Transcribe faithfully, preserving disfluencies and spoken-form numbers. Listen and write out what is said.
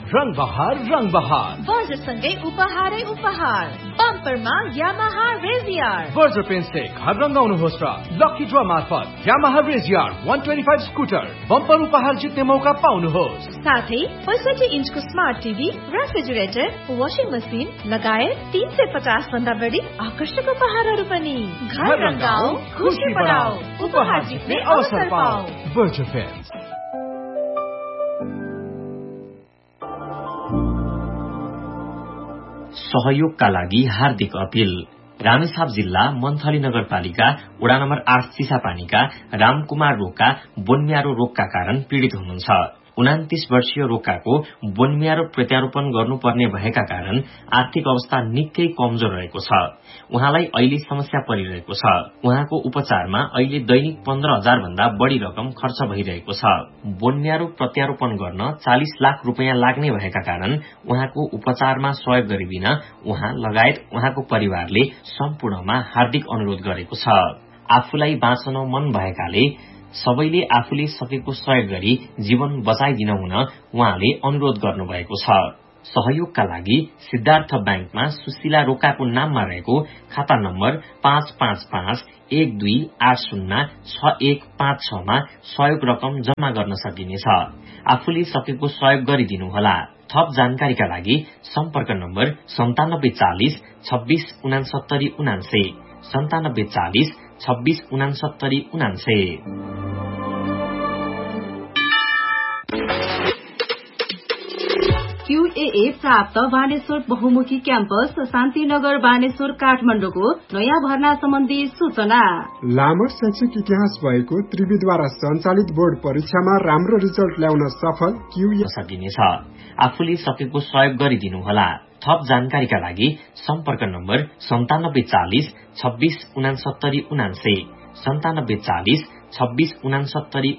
रंग बहार रंग बहार वर्जसँगै उपहारै उपहार बम्परमा यामाहा रेजियर वर्जर पेन्स्टिक घर रंगाउनुहोस् र लकी ड्र मार्फत Yamaha रेजियर one twenty-five scooter bumper उपहार जित्ने मौका पाउनुहोस्। साथै पैंसठी इन्चको smart TV, refrigerator, washing machine लगायत तीन सय पचास भन्दा बढी आकर्षक उपहारहरू पनि। घर रंगाऊ, खुशी बढाऊ, उपहार जित्ने अवसर पाऊ। वर्जर पेन्स। सहयोगका लागि हार्दिक अपील। रामेछाप जिल्ला मन्थली नगरपालिका वडा नम्बर आठ चिसापानीका रामकुमार रोका बोन्म्यारो रोगका कारण पीड़ित हुनुहुन्छ। उनातीस वर्षीय रोकाको बोन्म्यारो प्रत्यारोपण गर्नुपर्ने भएका कारण आर्थिक अवस्था निकै कमजोर रहेको छ। उहाँलाई अहिले समस्या परिरहेको छ। उहाँको उपचारमा अहिले दैनिक पन्ध्र हजार भन्दा बढ़ी रकम खर्च भइरहेको छ। बोन्म्यारो प्रत्यारोपण गर्न चालिस लाख रूपियाँ लाग्ने भएका कारण उहाँको उपचारमा सहयोग गरिदिन उहाँ लगायत उहाँको परिवारले सम्पूर्णमा हार्दिक अनुरोध गरेको छ। आफूलाई बाँच्न मन भएकाले सबैले आफूले सकेको सहयोग गरी जीवन बचाइदिन हुन उहाँले अनुरोध गर्नुभएको छ। सहयोगका लागि सिद्धार्थ ब्याङ्कमा सुशीला रोकाको नाममा रहेको खाता नम्बर पाँच पाँच पाँच एक दुई आठ शून्य छ एक पाँच छ मा सहयोग रकम जम्मा गर्न सकिनेछ। आफूले सकेको सहयोग गरिदिनुहोला। थप जानकारीका लागि सम्पर्क नम्बर सन्तानब्बे चालिस छब्बीस उनासत्तरी उनान्से सन्तानब्बे चालिस छब्बीस उनासत्तरी उनान्से। क्यूएए प्राप्त बानेश्वर बहुमुखी क्याम्पस शान्तिनगर बानेश्वर काठमाडौँको नयाँ भर्ना सम्बन्धी सूचना। लामो शैक्षिक इतिहास भएको त्रिविद्वारा सञ्चालित बोर्ड परीक्षामा राम्रो रिजल्ट ल्याउन सफल क्यूए सकिनेछ। आफूले सकेको सहयोग गरिदिनुहोला। थप जानकारीका लागि सम्पर्क नम्बर सन्तानब्बे चालिस छब्बीस उनासत्तरी उनान्से सन्तानब्बे चालिस छब्बीस उनासत्तरी